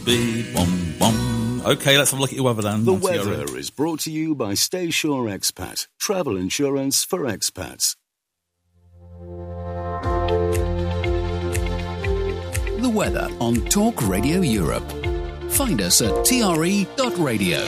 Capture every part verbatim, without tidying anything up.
Beep, bom, bom. Okay, let's have a look at your weather then. The weather is brought to you by Stay Sure Expat, travel insurance for expats. The weather on Talk Radio Europe. Find us at T R E dot radio.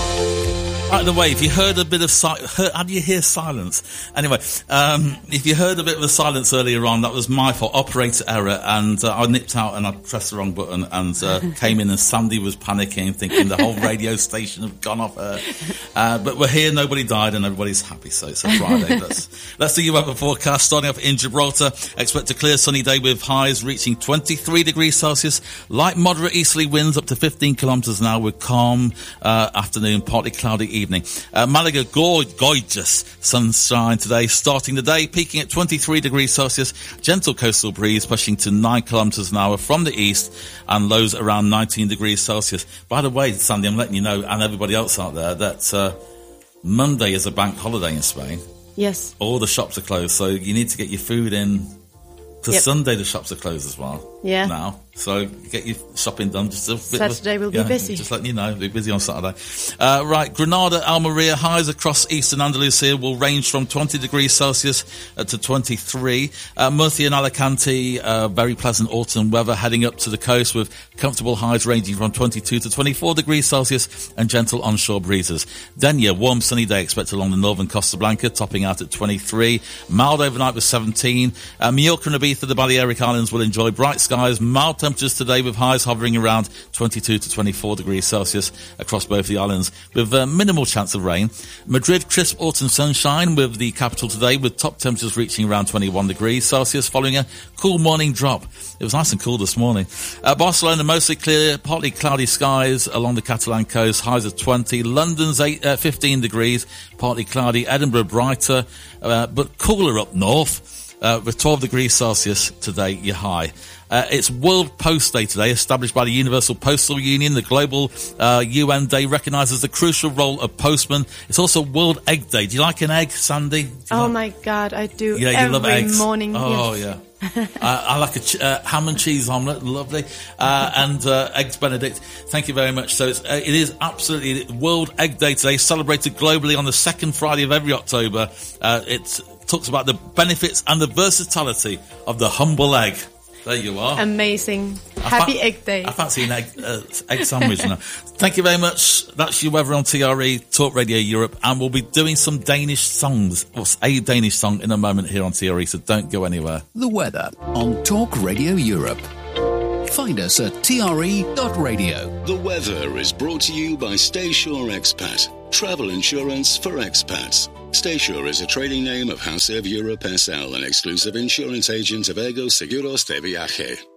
By the way, if you heard a bit of si- heard, how do you hear silence? Anyway, um, if you heard a bit of a silence earlier on, that was my fault, operator error, and uh, I nipped out and I pressed the wrong button and uh, came in, and Sandy was panicking, thinking the whole radio station had gone off air. Uh, but we're here, nobody died, and everybody's happy, so it's a Friday. let's, let's do your weather forecast. Starting off in Gibraltar, expect a clear sunny day with highs reaching twenty-three degrees Celsius, light moderate easterly winds up to fifteen kilometres an hour with calm uh, afternoon, partly cloudy evening. Uh, Malaga, gorgeous sunshine today, starting the day, peaking at twenty-three degrees Celsius, gentle coastal breeze pushing to nine kilometres an hour from the east, and lows around nineteen degrees Celsius. By the way, Sandy, I'm letting you know, and everybody else out there, that uh, Monday is a bank holiday in Spain. Yes. All the shops are closed, so you need to get your food in. Because yep. Sunday the shops are closed as well. Yeah. Now, so get your shopping done. Just a bit Saturday of, will yeah, be busy. Just letting you know, we'll be busy on Saturday. Uh, right, Granada, Almeria, highs across eastern Andalusia will range from twenty degrees Celsius uh, to twenty-three. Uh, Murcia and Alicante, uh, very pleasant autumn weather heading up to the coast with comfortable highs ranging from twenty-two to twenty-four degrees Celsius and gentle onshore breezes. Denia, warm sunny day expected along the northern Costa Blanca, topping out at twenty-three. Mild overnight with seventeen. Uh, Mallorca and Ibiza, the Balearic Islands, will enjoy bright skies, mild temperatures today with highs hovering around twenty-two to twenty-four degrees Celsius across both the islands with uh, minimal chance of rain. Madrid, crisp autumn sunshine with the capital today with top temperatures reaching around twenty-one degrees Celsius following a cool morning drop. It was nice and cool this morning. Uh, Barcelona, mostly clear, partly cloudy skies along the Catalan coast, highs of twenty. London's eight, uh, fifteen degrees, partly cloudy. Edinburgh, brighter, uh, but cooler up north. Uh, with twelve degrees Celsius today, your high. Uh, it's World Post Day today, established by the Universal Postal Union. The global uh, U N Day recognises the crucial role of postmen. It's also World Egg Day. Do you like an egg, Sandy? Oh, like... my God, I do. Yeah, every you love eggs. morning. Oh, yes. yeah. uh, I like a ch- uh, ham and cheese omelette, lovely, uh, and uh, eggs Benedict. Thank you very much. So it's, uh, it is absolutely World Egg Day today, celebrated globally on the second Friday of every October. Uh, it talks about the benefits and the versatility of the humble egg. There you are. Amazing. I Happy fa- Egg Day. I fancy an egg, uh, egg sandwich now. Thank you very much. That's your weather on T R E, Talk Radio Europe, and we'll be doing some Danish songs, or a Danish song in a moment here on T R E, so don't go anywhere. The weather on Talk Radio Europe. Find us at T R E dot radio. The weather is brought to you by Stay Sure Expat, travel insurance for expats. Stay Sure is a trading name of Hansev Europe S L, an exclusive insurance agent of Ego Seguros de Viaje.